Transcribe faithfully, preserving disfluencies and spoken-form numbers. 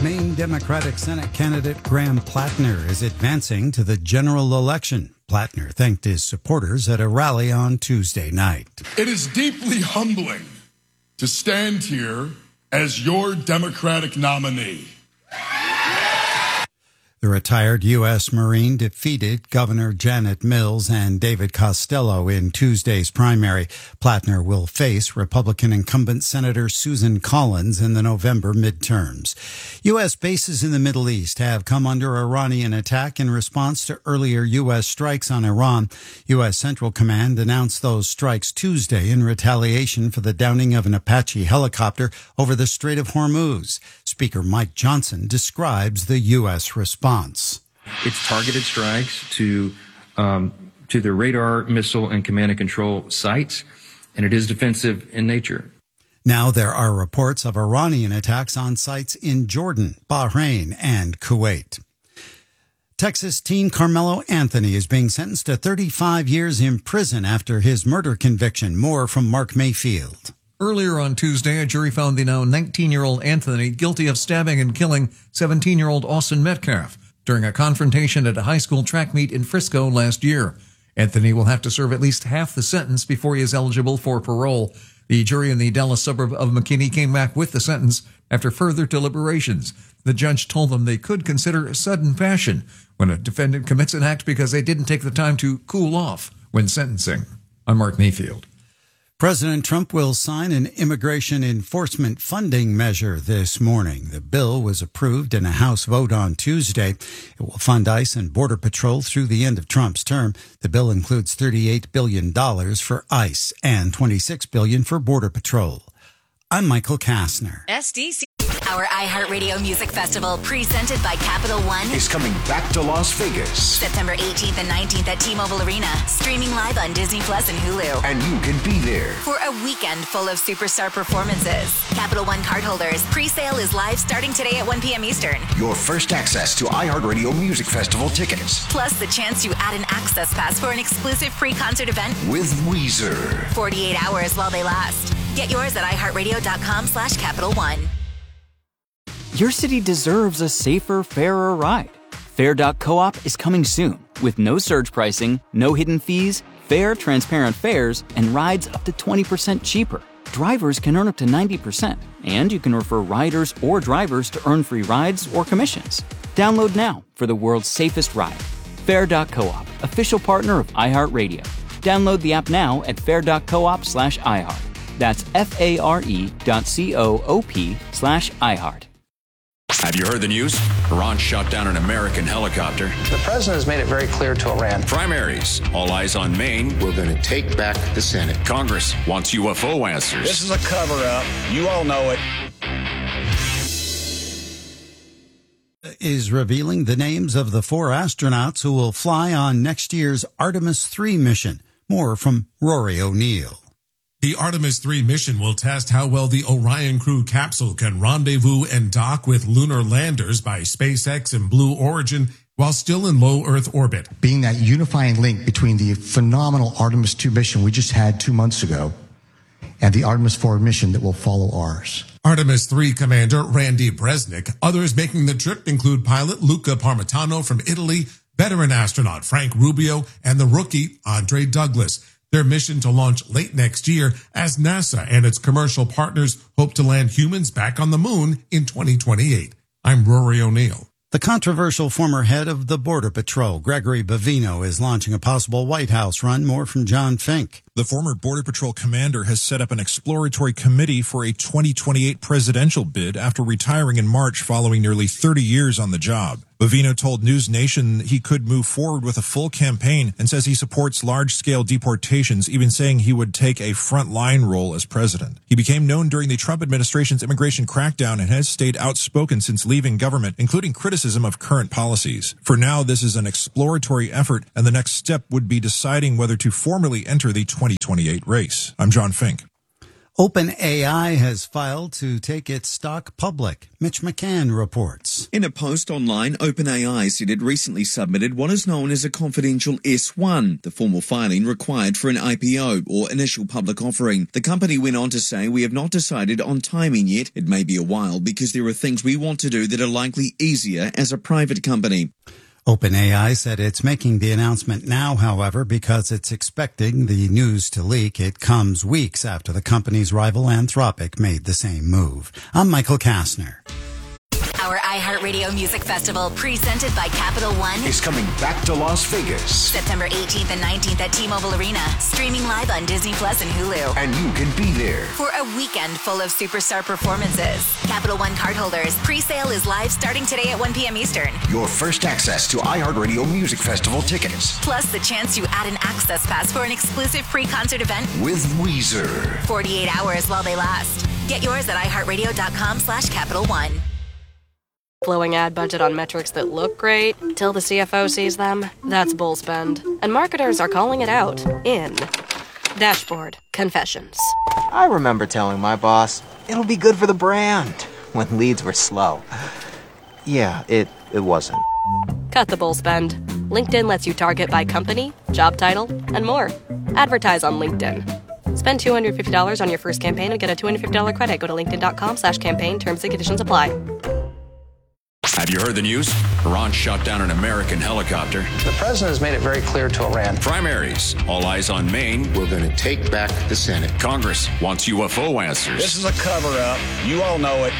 Maine Democratic Senate candidate Graham Plattner is advancing to the general election. Plattner thanked his supporters at a rally on Tuesday night. It is deeply humbling to stand here as your Democratic nominee. The retired U S Marine defeated Governor Janet Mills and David Costello in Tuesday's primary. Plattner will face Republican incumbent Senator Susan Collins in the November midterms. U S bases in the Middle East have come under Iranian attack in response to earlier U S strikes on Iran. U S Central Command announced those strikes Tuesday in retaliation for the downing of an Apache helicopter over the Strait of Hormuz. Speaker Mike Johnson describes the U S response. It's targeted strikes to um, to the radar, missile, and command and control sites, and it is defensive in nature. Now there are reports of Iranian attacks on sites in Jordan, Bahrain, and Kuwait. Texas teen Carmelo Anthony is being sentenced to thirty-five years in prison after his murder conviction. More from Mark Mayfield. Earlier on Tuesday, a jury found the now nineteen-year-old Anthony guilty of stabbing and killing seventeen-year-old Austin Metcalf during a confrontation at a high school track meet in Frisco last year. Anthony will have to serve at least half the sentence before he is eligible for parole. The jury in the Dallas suburb of McKinney came back with the sentence after further deliberations. The judge told them they could consider sudden passion when a defendant commits an act because they didn't take the time to cool off when sentencing. I'm Mark Mayfield. President Trump will sign an immigration enforcement funding measure this morning. The bill was approved in a House vote on Tuesday. It will fund ICE and Border Patrol through the end of Trump's term. The bill includes thirty-eight billion dollars for ICE and twenty-six billion dollars for Border Patrol. I'm Michael Kastner. S D C. Our iHeartRadio Music Festival, presented by Capital One, is coming back to Las Vegas. September eighteenth and nineteenth at T-Mobile Arena. Streaming live on Disney Plus and Hulu. And you can be there for a weekend full of superstar performances. Capital One cardholders, pre-sale is live starting today at one p.m. Eastern. Your first access to iHeartRadio Music Festival tickets. Plus the chance to add an access pass for an exclusive pre-concert event with Weezer. forty-eight hours while they last. Get yours at iHeartRadio.com slash Capital One. Your city deserves a safer, fairer ride. Fair dot coop is coming soon with no surge pricing, no hidden fees, fair, transparent fares, and rides up to twenty percent cheaper. Drivers can earn up to ninety percent, and you can refer riders or drivers to earn free rides or commissions. Download now for the world's safest ride. Fair dot coop, official partner of iHeartRadio. Download the app now at fair dot coop slash iHeart. That's F-A-R-E dot C-O-O-P slash iHeart. Have you heard the news? Iran shot down an American helicopter. The president has made it very clear to Iran. Primaries. All eyes on Maine. We're going to take back the Senate. Congress wants U F O answers. This is a cover-up. You all know it. Is revealing the names of the four astronauts who will fly on next year's Artemis three mission. More from Rory O'Neill. The Artemis three mission will test how well the Orion crew capsule can rendezvous and dock with lunar landers by SpaceX and Blue Origin while still in low Earth orbit. Being that unifying link between the phenomenal Artemis two mission we just had two months ago and the Artemis four mission that will follow ours. Artemis three Commander Randy Bresnik. Others making the trip include pilot Luca Parmitano from Italy, veteran astronaut Frank Rubio, and the rookie Andre Douglas. Their mission to launch late next year as NASA and its commercial partners hope to land humans back on the moon in twenty twenty-eight. I'm Rory O'Neill. The controversial former head of the Border Patrol, Gregory Bavino, is launching a possible White House run. More from John Fink. The former Border Patrol commander has set up an exploratory committee for a twenty twenty-eight presidential bid after retiring in March following nearly thirty years on the job. Bavino told News Nation he could move forward with a full campaign and says he supports large-scale deportations, even saying he would take a front-line role as president. He became known during the Trump administration's immigration crackdown and has stayed outspoken since leaving government, including criticism of current policies. For now, this is an exploratory effort, and the next step would be deciding whether to formally enter the twenty twenty-eight race. I'm John Fink. OpenAI has filed to take its stock public. Mitch McCann reports. In a post online, OpenAI said it recently submitted what is known as a confidential S one, the formal filing required for an I P O, or initial public offering. The company went on to say, "We have not decided on timing yet. It may be a while because there are things we want to do that are likely easier as a private company." OpenAI said it's making the announcement now, however, because it's expecting the news to leak. It comes weeks after the company's rival Anthropic made the same move. I'm Michael Kastner. Our iHeartRadio Music Festival, presented by Capital One, is coming back to Las Vegas. September eighteenth and nineteenth at T-Mobile Arena. Streaming live on Disney Plus and Hulu. And you can be there for a weekend full of superstar performances. Capital One cardholders, pre-sale is live starting today at one p.m. Eastern. Your first access to iHeartRadio Music Festival tickets. Plus the chance to add an access pass for an exclusive pre-concert event with Weezer. forty-eight hours while they last. Get yours at iHeartRadio.com slash Capital One. Blowing ad budget on metrics that look great till the C F O sees them, that's bull spend. And marketers are calling it out in Dashboard Confessions. I remember telling my boss, it'll be good for the brand, when leads were slow. Yeah, it, it wasn't. Cut the bull spend. LinkedIn lets you target by company, job title, and more. Advertise on LinkedIn. Spend two hundred fifty dollars on your first campaign and get a two hundred fifty dollars credit. Go to linkedin.com slash campaign. Terms and conditions apply. Have you heard the news? Iran shot down an American helicopter. The president has made it very clear to Iran. Primaries. All eyes on Maine. We're going to take back the Senate. Congress wants U F O answers. This is a cover-up. You all know it.